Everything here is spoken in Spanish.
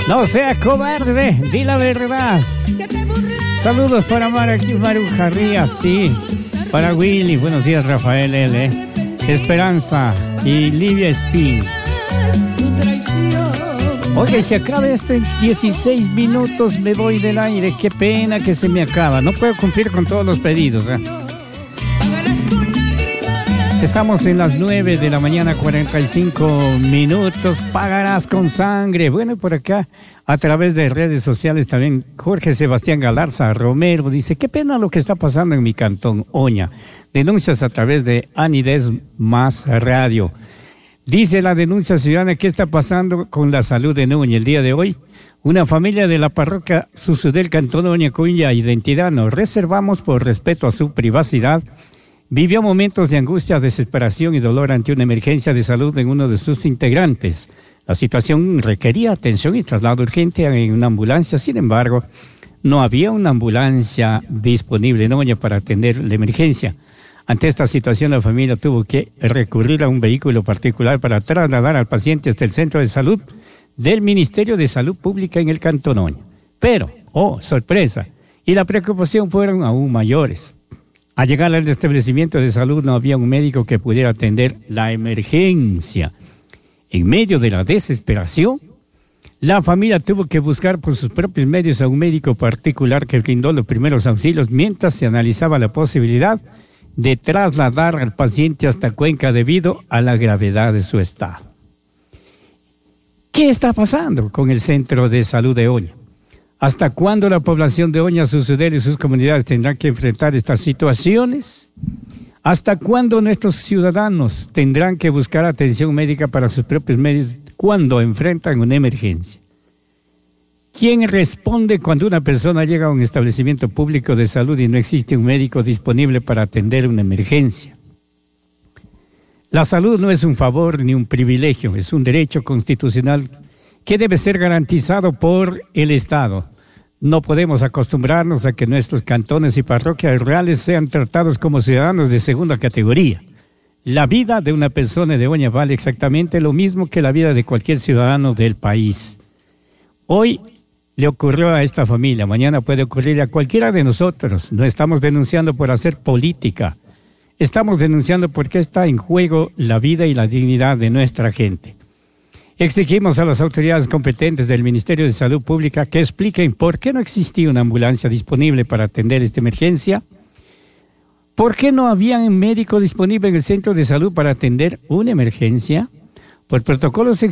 No sea cobarde, di la verdad. Saludos para Maru Jarrías, sí. Para Willy, buenos días Rafael L. Esperanza y Livia Espín. Oye, se acaba esto en 16 minutos, me voy del aire. Qué pena que se me acaba. No puedo cumplir con todos los pedidos, ¿eh? Estamos en las 9 de la mañana, 45 minutos. Pagarás con sangre. Bueno, por acá, a través de redes sociales también, Jorge Sebastián Galarza Romero dice: qué pena lo que está pasando en mi cantón, Oña. Denuncias a través de Anides Más Radio. Dice la denuncia ciudadana: ¿qué está pasando con la salud de Oña el día de hoy? Una familia de la parroquia Susudel, cantón Oña, cuya identidad nos reservamos por respeto a su privacidad, vivió momentos de angustia, desesperación y dolor ante una emergencia de salud en uno de sus integrantes. La situación requería atención y traslado urgente en una ambulancia. Sin embargo, no había una ambulancia disponible en Oña para atender la emergencia. Ante esta situación, la familia tuvo que recurrir a un vehículo particular para trasladar al paciente hasta el centro de salud del Ministerio de Salud Pública en el Cantón Oña. Pero, oh, sorpresa, y la preocupación fueron aún mayores. Al llegar al establecimiento de salud no había un médico que pudiera atender la emergencia. En medio de la desesperación, la familia tuvo que buscar por sus propios medios a un médico particular que brindó los primeros auxilios mientras se analizaba la posibilidad de trasladar al paciente hasta Cuenca debido a la gravedad de su estado. ¿Qué está pasando con el Centro de Salud de Oña? ¿Hasta cuándo la población de Oña, Susudel y sus comunidades tendrán que enfrentar estas situaciones? ¿Hasta cuándo nuestros ciudadanos tendrán que buscar atención médica para sus propios medios cuando enfrentan una emergencia? ¿Quién responde cuando una persona llega a un establecimiento público de salud y no existe un médico disponible para atender una emergencia? La salud no es un favor ni un privilegio, es un derecho constitucional que debe ser garantizado por el Estado. No podemos acostumbrarnos a que nuestros cantones y parroquias rurales sean tratados como ciudadanos de segunda categoría. La vida de una persona de Oña vale exactamente lo mismo que la vida de cualquier ciudadano del país. Hoy le ocurrió a esta familia, mañana puede ocurrir a cualquiera de nosotros. No estamos denunciando por hacer política, estamos denunciando porque está en juego la vida y la dignidad de nuestra gente. Exigimos a las autoridades competentes del Ministerio de Salud Pública que expliquen por qué no existía una ambulancia disponible para atender esta emergencia, por qué no había un médico disponible en el centro de salud para atender una emergencia. Por protocolos